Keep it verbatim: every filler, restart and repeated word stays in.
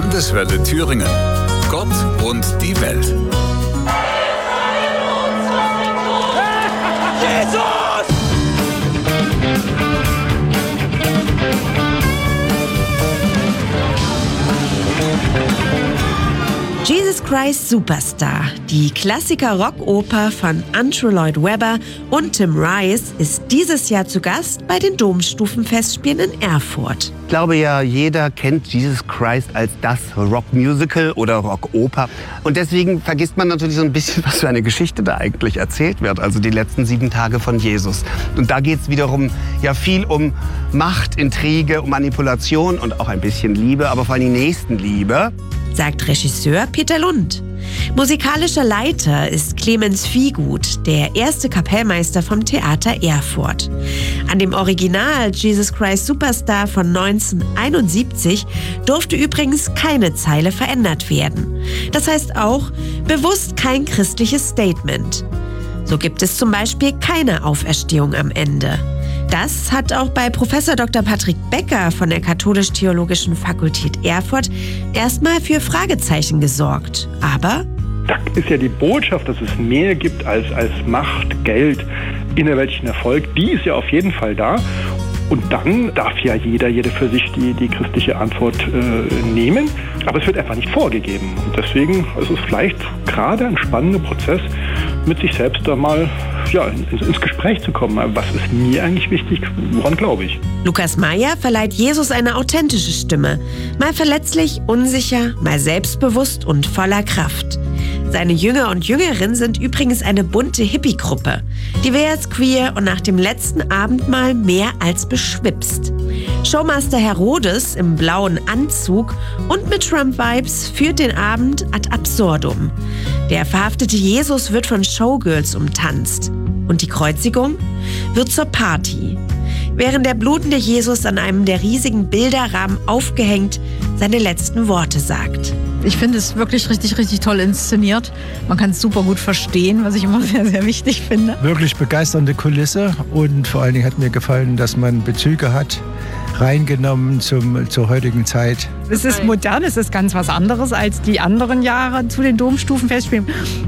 Landeswelle Thüringen. Gott und die Welt. Jesus! Jesus Christ Superstar, die Klassiker-Rockoper von Andrew Lloyd Webber und Tim Rice, ist dieses Jahr zu Gast bei den Domstufenfestspielen in Erfurt. Ich glaube ja, jeder kennt Jesus Christ als das Rockmusical oder Rockoper. Und deswegen vergisst man natürlich so ein bisschen, was für eine Geschichte da eigentlich erzählt wird. Also die letzten sieben Tage von Jesus. Und da geht es wiederum ja viel um Macht, Intrige, um Manipulation und auch ein bisschen Liebe, aber vor allem Nächstenliebe. Sagt Regisseur Peter Lund. Musikalischer Leiter ist Clemens Viehgut, der erste Kapellmeister vom Theater Erfurt. An dem Original Jesus Christ Superstar von neunzehnhunderteinundsiebzig durfte übrigens keine Zeile verändert werden. Das heißt auch bewusst kein christliches Statement. So gibt es zum Beispiel keine Auferstehung am Ende. Das hat auch bei Professor Doktor Patrick Becker von der Katholisch-Theologischen Fakultät Erfurt erstmal für Fragezeichen gesorgt. Aber da ist ja die Botschaft, dass es mehr gibt als, als Macht, Geld, innerweltlichen Erfolg. Die ist ja auf jeden Fall da. Und dann darf ja jeder, jede für sich die, die christliche Antwort äh, nehmen. Aber es wird einfach nicht vorgegeben. Und deswegen ist es vielleicht gerade ein spannender Prozess, mit sich selbst da mal ja, ins, ins Gespräch zu kommen. Was ist mir eigentlich wichtig? Woran glaube ich? Lukas Meyer verleiht Jesus eine authentische Stimme. Mal verletzlich, unsicher, mal selbstbewusst und voller Kraft. Seine Jünger und Jüngerinnen sind übrigens eine bunte Hippie-Gruppe. Divers, queer und nach dem letzten Abendmahl mehr als beschwipst. Showmaster Herodes im blauen Anzug und mit Trump-Vibes führt den Abend ad absurdum. Der verhaftete Jesus wird von Showgirls umtanzt. Und die Kreuzigung wird zur Party. Während der blutende Jesus an einem der riesigen Bilderrahmen aufgehängt seine letzten Worte sagt. Ich finde es wirklich richtig, richtig toll inszeniert. Man kann es super gut verstehen, was ich immer sehr, sehr wichtig finde. Wirklich begeisternde Kulisse und vor allen Dingen hat mir gefallen, dass man Bezüge hat, reingenommen zum, zur heutigen Zeit. Es ist modern, es ist ganz was anderes als die anderen Jahre zu den Domstufenfestspielen.